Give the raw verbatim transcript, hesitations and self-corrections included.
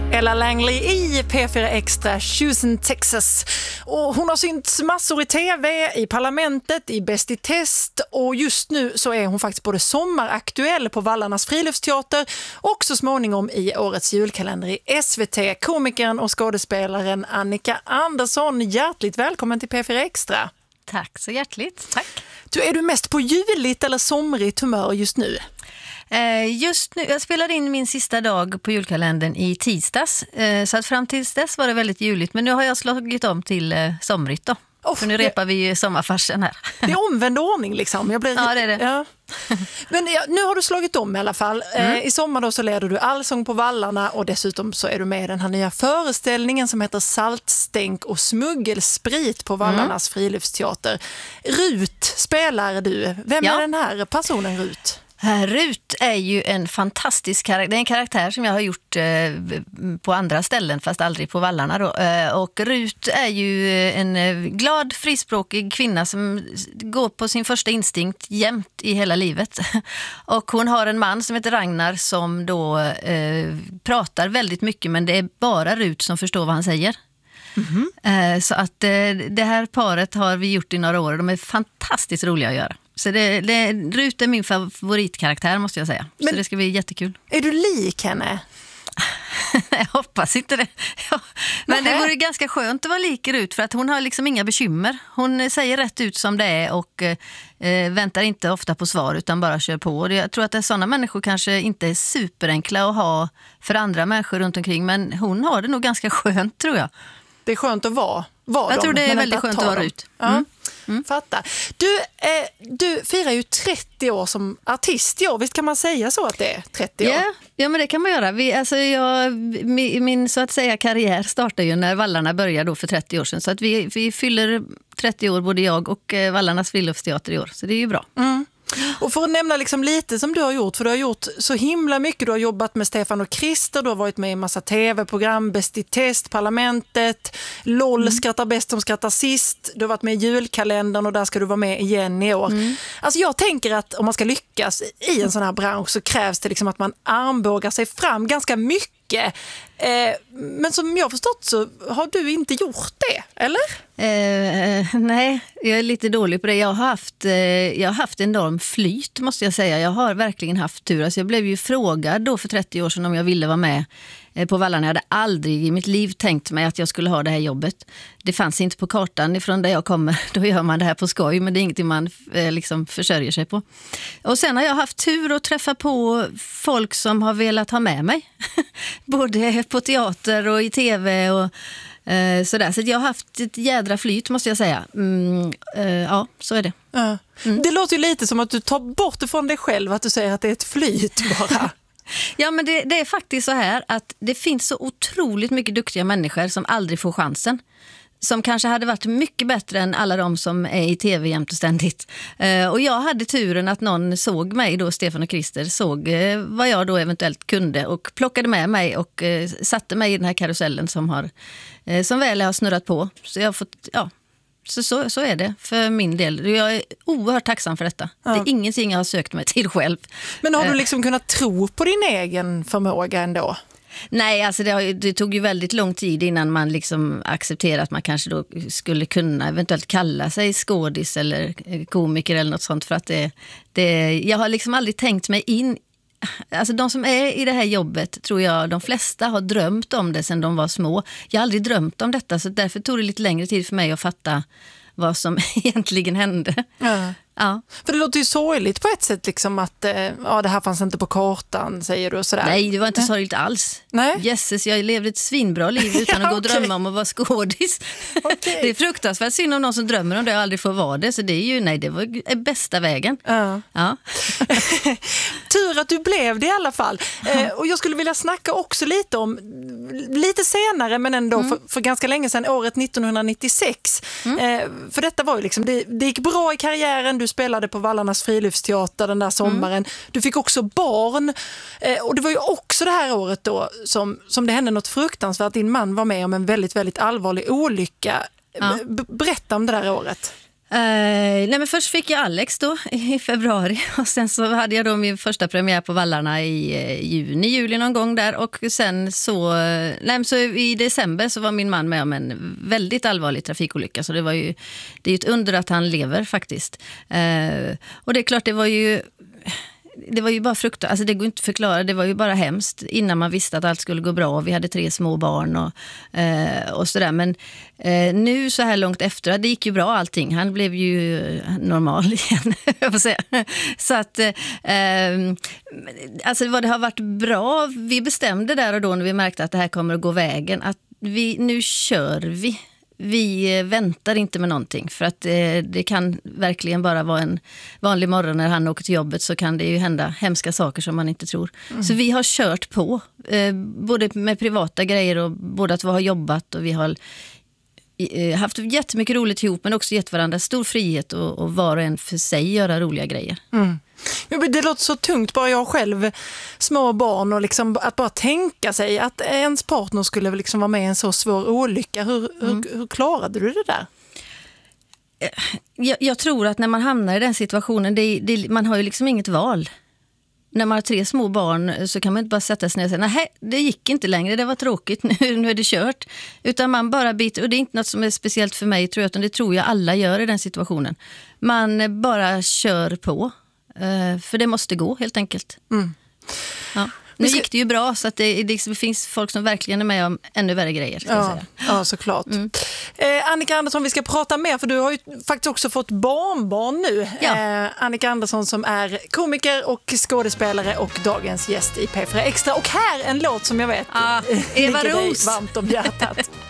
Ella Langley i P fyra Extra, Houston, Texas. Och hon har synts massor i tv, i Parlamentet, i Bäst i test, och just nu så är hon faktiskt både sommaraktuell på Vallarnas friluftsteater och så småningom i årets julkalender i S V T. Komikern och skådespelaren Annika Andersson, hjärtligt välkommen till P fyra Extra. Tack så hjärtligt. Tack. Du, är du mest på juligt eller somrigt humör just nu? Just nu, jag spelade in min sista dag på julkalendern i tisdags, så att fram tills dess var det väldigt juligt, men nu har jag slagit om till somrigt då. Oh, för nu repar vi ju sommarfarsen här. Det är omvänd ordning liksom. Jag blir... Ja, det är det. Ja. Men ja, nu har du slagit om i alla fall. Mm. Eh, I sommar då så leder du Allsång på Vallarna, och dessutom så är du med i den här nya föreställningen som heter Saltstänk och smuggelsprit på Vallarnas mm. friluftsteater. Rut spelar du. Vem ja. är den här personen, Rut? Rut är ju en fantastisk karaktär. Det är en karaktär som jag har gjort eh, på andra ställen, fast aldrig på Vallarna då. Eh, och Rut är ju en eh, glad, frispråkig kvinna som går på sin första instinkt jämt i hela livet. Och hon har en man som heter Ragnar som då eh, pratar väldigt mycket, men det är bara Rut som förstår vad han säger. Mm-hmm. Eh, så att eh, det här paret har vi gjort i några år. De är fantastiskt roliga att göra. Så det, det, Rut är min favoritkaraktär, måste jag säga. Men så det ska bli jättekul. Är du lik henne? Jag hoppas inte det. Ja. Men det vore ganska skönt att vara lik Rut, för att hon har liksom inga bekymmer. Hon säger rätt ut som det är och eh, väntar inte ofta på svar utan bara kör på. Och jag tror att det är sådana människor kanske inte är superenkla att ha för andra människor runt omkring. Men hon har det nog ganska skönt, tror jag. Det är skönt att vara, vara Jag dem, tror det är väldigt skönt att vara Rut. Mm. Ja. Mm. Fattar. Du, eh, du firar ju trettio år som artist i år. Visst kan man säga så att det är trettio år? Yeah. Ja, men det kan man göra. Vi, alltså jag, min, min så att säga karriär startade ju när Vallarna började då för trettio år sedan. Så att vi, vi fyller trettio år, både jag och eh, Vallarnas friluftsteater i år. Så det är ju bra. Mm. Och för att nämna liksom lite som du har gjort, för du har gjort så himla mycket. Du har jobbat med Stefan och Krister, du har varit med i en massa tv-program, Bäst i test, Parlamentet, LOL, mm. skrattar bäst som skrattar sist. Du har varit med i julkalendern och där ska du vara med igen i år. Mm. Alltså jag tänker att om man ska lyckas i en sån här bransch så krävs det liksom att man armbågar sig fram ganska mycket. Eh, men som jag har förstått så har du inte gjort det, eller? Eh, nej, jag är lite dålig på det. Jag har haft, eh, jag har haft enorm flyt, måste jag säga. Jag har verkligen haft tur. Alltså jag blev ju frågad då för trettio år sedan om jag ville vara med eh, på Vallarna. Jag hade aldrig i mitt liv tänkt mig att jag skulle ha det här jobbet. Det fanns inte på kartan ifrån där jag kommer. Då gör man det här på skoj, men det är ingenting man eh, liksom försörjer sig på. Och sen har jag haft tur att träffa på folk som har velat ha med mig. Både på teater och i tv och eh, sådär. Så jag har haft ett jädra flyt, måste jag säga. Mm, eh, ja, så är det. Ja. Mm. Det låter ju lite som att du tar bort det från dig själv, att du säger att det är ett flyt bara. Ja, men det, det är faktiskt så här att det finns så otroligt mycket duktiga människor som aldrig får chansen. Som kanske hade varit mycket bättre än alla de som är i tv jämt och ständigt. Eh, och jag hade turen att någon såg mig då, Stefan och Krister, såg eh, vad jag då eventuellt kunde och plockade med mig och eh, satte mig i den här karusellen som, har, eh, som väl har snurrat på. Så jag har fått, ja, så, så, så är det för min del. Jag är oerhört tacksam för detta. Ja. Det är ingenting jag har sökt mig till själv. Men har du liksom kunnat tro på din egen förmåga ändå? Nej, alltså det, det tog ju väldigt lång tid innan man liksom accepterade att man kanske då skulle kunna eventuellt kalla sig skådis eller komiker eller något sånt, för att det, det, jag har liksom aldrig tänkt mig in. Alltså de som är i det här jobbet, tror jag de flesta har drömt om det sedan de var små. Jag har aldrig drömt om detta, så därför tog det lite längre tid för mig att fatta vad som egentligen hände. Ja. Ja. För det låter ju sorgligt på ett sätt liksom att ja, det här fanns inte på kartan, säger du och sådär. Nej, det var inte sorgligt alls. Nej. Jesses, jag levde ett svinbra liv utan att gå och okay. drömma om att vara skådis. Okay. Det är fruktansvärt synd om någon som drömmer om det och aldrig får vara det. Så det är ju, nej, det var bästa vägen. Ja. Ja. Tur att du blev det i alla fall. Eh, och jag skulle vilja snacka också lite om, lite senare men ändå mm. för, för ganska länge sedan, året nittonhundranittiosex. Mm. Eh, för detta var ju liksom, det, det gick bra i karriären, du spelade på Vallarnas friluftsteater den där sommaren. Mm. Du fick också barn. Eh, och det var ju också det här året då som, som det hände något fruktansvärt. Din man var med om en väldigt, väldigt allvarlig olycka. Ja. B- berätta om det där året. Uh, nej men först fick jag Alex då i februari och sen så hade jag då min första premiär på Vallarna i uh, juni, juli någon gång där och sen så, uh, nej, så i december så var min man med om en väldigt allvarlig trafikolycka så det var ju, det är ju ett under att han lever faktiskt. Uh, och det är klart det var ju Det var ju bara fruktansvärt, alltså det går inte att förklara, det var ju bara hemskt innan man visste att allt skulle gå bra. Vi hade tre små barn och, eh, och sådär. Men eh, nu så här långt efter, det gick ju bra allting. Han blev ju normal igen, jag får säga. Så att, eh, alltså vad det har varit bra, vi bestämde där och då när vi märkte att det här kommer att gå vägen, att vi, nu kör vi. Vi väntar inte med någonting för att det, det kan verkligen bara vara en vanlig morgon när han åker till jobbet så kan det ju hända hemska saker som man inte tror. Mm. Så vi har kört på, eh, både med privata grejer och både att vi har jobbat och vi har eh, haft jättemycket roligt ihop men också gett varandra stor frihet och, och var och en för sig göra roliga grejer. Mm. Det låter så tungt, bara jag själv, små barn och liksom att bara tänka sig att ens partner skulle liksom vara med i en så svår olycka. Hur, mm. hur, hur klarade du det där? Jag, jag tror att när man hamnar i den situationen, det, det, man har ju liksom inget val. När man har tre små barn så kan man inte bara sätta sig ner och säga nej, det gick inte längre, det var tråkigt, nu, nu är det kört. Utan man bara biter, och det är inte något som är speciellt för mig tror jag, utan det tror jag alla gör i den situationen. Man bara kör på. Uh, för det måste gå helt enkelt. Mm. Ja. Nu gick det ju bra så att det, det finns folk som verkligen är med om ännu värre grejer. Ska ja, jag säga. Ja, såklart. Mm. Eh, Annika Andersson, vi ska prata mer för du har ju faktiskt också fått barnbarn nu. Ja. Eh, Annika Andersson som är komiker och skådespelare och dagens gäst i P fyra Extra. Och här en låt som jag vet ah, Eva ligger dig Ros. varmt om hjärtat.